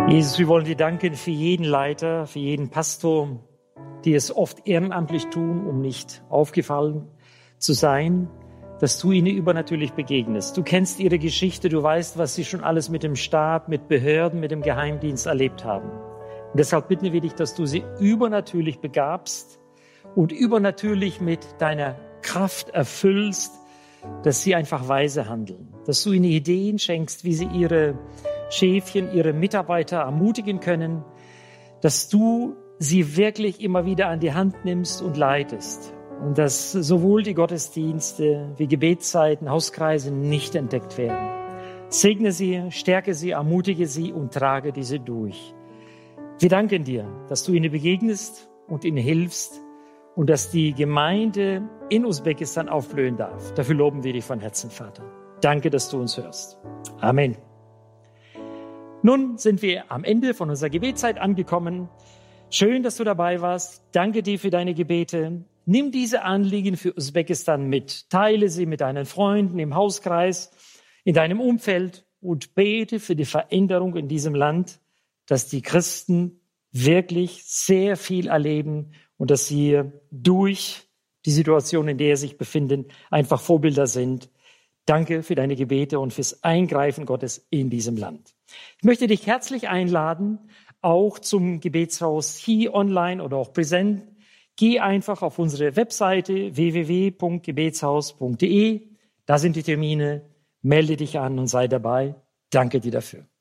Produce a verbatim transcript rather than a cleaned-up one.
Jesus, wir wollen dir danken für jeden Leiter, für jeden Pastor, die es oft ehrenamtlich tun, um nicht aufgefallen zu sein, dass du ihnen übernatürlich begegnest. Du kennst ihre Geschichte, du weißt, was sie schon alles mit dem Staat, mit Behörden, mit dem Geheimdienst erlebt haben. Und deshalb bitten wir dich, dass du sie übernatürlich begabst und übernatürlich mit deiner Kraft erfüllst, dass sie einfach weise handeln, dass du ihnen Ideen schenkst, wie sie ihre Schäfchen, ihre Mitarbeiter ermutigen können, dass du sie wirklich immer wieder an die Hand nimmst und leitest und dass sowohl die Gottesdienste wie Gebetszeiten, Hauskreise nicht entdeckt werden. Segne sie, stärke sie, ermutige sie und trage diese durch. Wir danken dir, dass du ihnen begegnest und ihnen hilfst und dass die Gemeinde in Usbekistan aufblühen darf. Dafür loben wir dich von Herzen, Vater. Danke, dass du uns hörst. Amen. Nun sind wir am Ende von unserer Gebetszeit angekommen. Schön, dass du dabei warst. Danke dir für deine Gebete. Nimm diese Anliegen für Usbekistan mit. Teile sie mit deinen Freunden im Hauskreis, in deinem Umfeld und bete für die Veränderung in diesem Land, dass die Christen wirklich sehr viel erleben und dass sie durch die Situation, in der sie sich befinden, einfach Vorbilder sind. Danke für deine Gebete und fürs Eingreifen Gottes in diesem Land. Ich möchte dich herzlich einladen, auch zum Gebetshaus hier online oder auch präsent. Geh einfach auf unsere Webseite w w w punkt gebetshaus punkt de. Da sind die Termine. Melde dich an und sei dabei. Danke dir dafür.